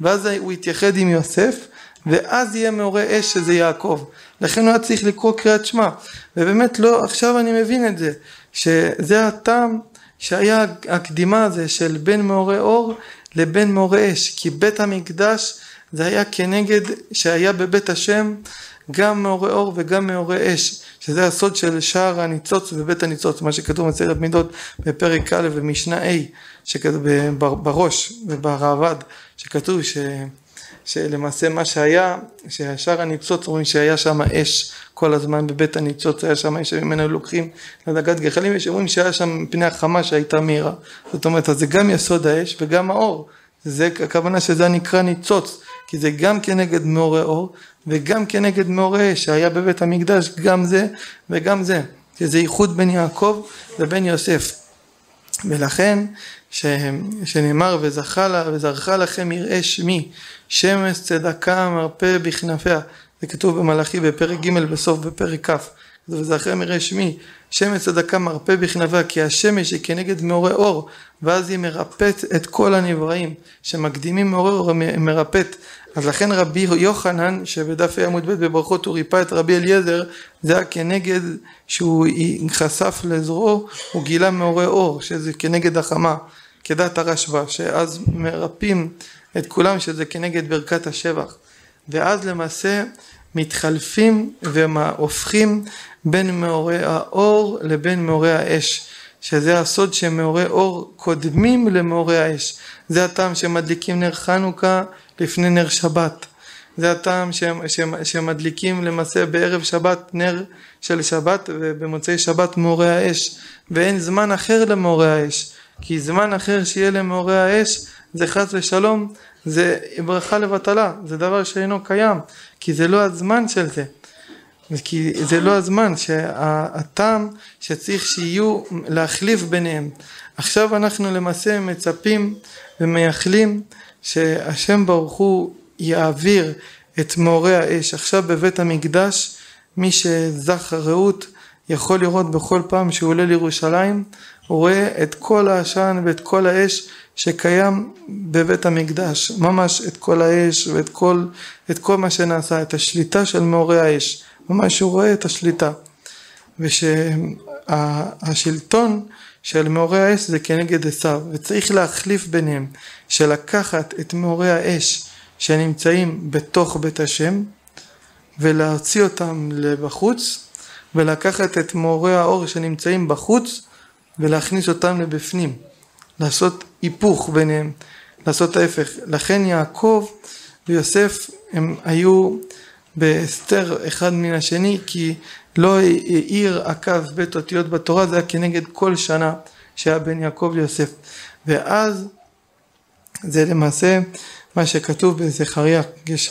ואז הוא יתייחד עם יוסף, ואז יהיה מעורה אש שזה יעקב. לכן הוא היה צריך לקרוא קריאת שמע. ובאמת לא, עכשיו אני מבין את זה, שזה הטעם שהיה הקדימה הזה של בין מעורה אור לבין מעורה אש. כי בית המקדש זה היה כנגד שהיה בבית השם גם מעורה אור וגם מעורה אש. שזה הסוד של שער הניצוץ ובית הניצוץ, מה שכתוב במסכת מידות בפרק א' במשנה A, שכתוב בראש וברעב"ד, שכתוב שלמעשה מה שהיה, שהשער הניצוץ אומרים שהיה שם אש כל הזמן בבית הניצוץ, היה שם אש ממנו לוקחים לדגת גחלים, יש אומרים שהיה שם פני החמה שהייתה מהירה. זאת אומרת, אז זה גם יסוד האש וגם האור. זה הכוונה שזה נקרא ניצוץ, כי זה גם כנגד מעורה אור וגם כנגד מעורה אש, שהיה בבית המקדש גם זה וגם זה. שזה ייחוד בין יעקב ובין יוסף. ולכן שנאמר וזרחה לכם יראה שמי, שמש צדקה מרפא בכנפיה. זה כתוב במלאכי בפרק ג' בסוף בפרק כ'. וזרחם יראה שמי, שמש צדקה מרפא בכנפיה, כי השמש היא כנגד מעורה אור, ואז היא מרפאת את כל הנבראים, שמקדימים מעורה אור מרפאת. אז לכן רבי יוחנן, שבדף עמוד ב' בברכות הוא ריפא את רבי אליעזר, זה היה כנגד שהוא חשף לזרועו, הוא גילה מעורה אור, שזה כנגד החמה, כדעת הרשב"א, שאז מרפאים את כולם, שזה כנגד ברכת השבח. ואז למעשה מתחלפים והופכים בין מעורה האור לבין מעורה האש, שזה הסוד שמעורה אור קודמים למעורה האש. זה הטעם שמדליקים נר חנוכה לפני נר שבת. זה הטעם שמדליקים למעשה בערב שבת נר של שבת, ובמוצאי שבת מעורה האש. ואין זמן אחר למעורה האש, כי זמן אחר שיהיה למעורה האש זה חס ושלום, זה ברכה לבטלה, זה דבר שאינו קיים, כי זה לא הזמן של זה. כי זה לא הזמן שהטעם שצריך שיהיו להחליף ביניהם. עכשיו אנחנו למעשה מצפים ומייחלים שהשם ברוך הוא יעביר את מעורה האש. עכשיו בבית המקדש מי שזך רעות יכול לראות בכל פעם שהוא עולה לירושלים, הוא רואה את כל העשן ואת כל האש שקיים בבית המקדש, ממש את כל האש ואת כל מה שנעשה, את השליטה של מעורה האש, ממש הוא רואה את השליטה. ושהשלטון של מעורה האש זה כנגד עשיו, וצריך להחליף ביניהם, שלקחת את מעורה האש שנמצאים בתוך בית השם ולהוציא אותם לבחוץ, ולקחת את מעורה האור שנמצאים בחוץ ולהכניס אותם לבפנים, לעשות היפוך ביניהם, לעשות ההפך. לכן יעקב ויוסף הם היו בהסתר אחד מן השני, כי לא העיר הקו בית אותיות בתורה, זה היה כנגד כל שנה שהיה בין יעקב ליוסף. ואז זה למעשה מה שכתוב בזכריה,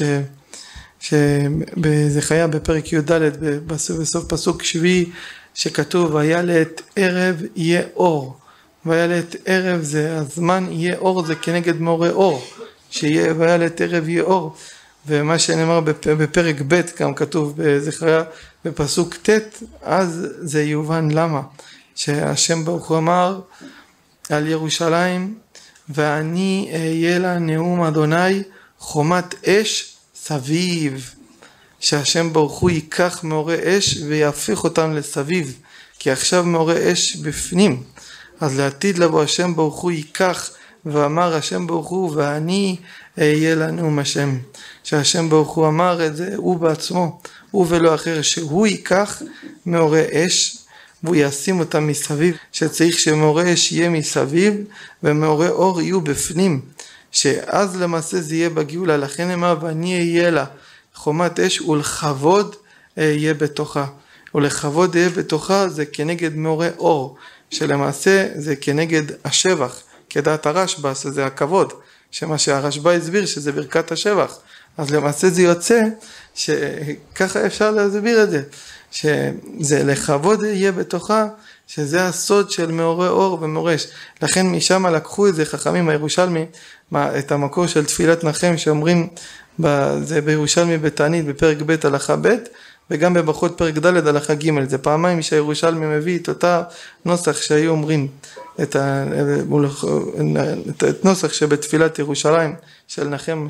שבזכריה בפרק י"ד בסוף פסוק שביעי, שכתוב והיה לעת ערב יהיה אור. והיה לעת ערב זה הזמן יהיה אור, זה כנגד מעורה אור, שיהיה והיה לעת ערב יהיה אור. ומה שנאמר בפרק ב' גם כתוב בזכריה בפסוק ט', אז זה יובן למה, שהשם ברוך הוא אמר על ירושלים ואני אהיה לה נאום אדוני חומת אש סביב, שהשם ברוך הוא ייקח מעורה אש ויהפוך אותם לסביב, כי עכשיו מעורה אש בפנים, אז לעתיד לבוא השם ברוך הוא ייקח, ואמר השם ברוך הוא ואני אהיה לנאום השם, שהשם ברוך הוא אמר את זה הוא בעצמו, הוא ולא אחר, שהוא ייקח מעורה אש והוא ישים אותם מסביב, שצריך שמעורה אש יהיה מסביב ומעורה אור יהיו בפנים, שאז למעשה זה יהיה בגאולה. לכן אמר ואני אהיה לה חומת אש ולכבוד יהיה בתוכה, ולכבוד יהיה בתוכה זה כנגד מעורה אור, שלמעשה זה כנגד השבח, כדעת הרשב"א, שזה הכבוד, שמה שהרשב"א הסביר שזה ברכת השבח. אז למעשה זה יוצא שככה אפשר להסביר את זה, שזה לכבוד יהיה בתוכה, שזה הסוד של מעורה אור ומעורה אש. לכן משם לקחו את זה חכמים הירושלמי, את המקור של תפילת נחם שאומרים, זה בירושלמי בתענית בפרק ב' הלכה ב', וגם בברכות פרק ד' הלכה ג', זה פעמיים שהירושלמי מביא את אותה נוסח שהיו אומרים, את נוסח שבתפילת ירושלים של נחם